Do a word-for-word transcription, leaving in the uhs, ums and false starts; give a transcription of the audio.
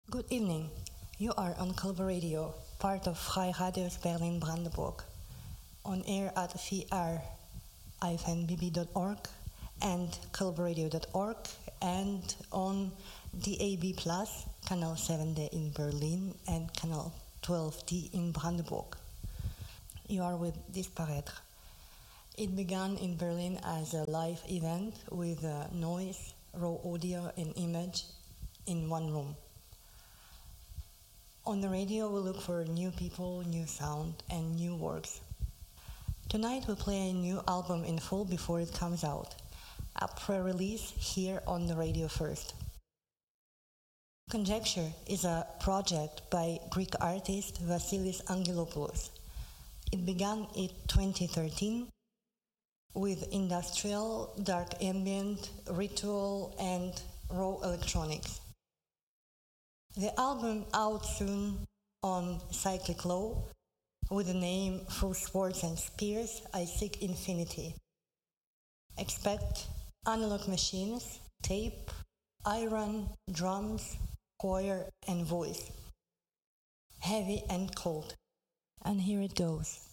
Good evening. You are on Kulber Radio, part of Freie Radios Berlin Brandenburg, on air at v r dash b b dot org and kulber radio dot org and on D A B Plus, Kanal seven D in Berlin and Kanal twelve D in Brandenburg. You are with Disparaître. It began in Berlin as a live event with uh, noise, raw audio and image in one room. On the radio, we look for new people, new sound, and new works. Tonight, we play a new album in full before it comes out, a pre-release here on the radio first. Conjecture is a project by Greek artist Vasilis Angelopoulos. It began in twenty thirteen with industrial, dark ambient, ritual, and raw electronics. The album out soon on Cyclic Law with the name Through Swords and Spears I Seek Infinity. Expect analog machines, tape, iron, drums, choir and voice. Heavy and cold. And here it goes.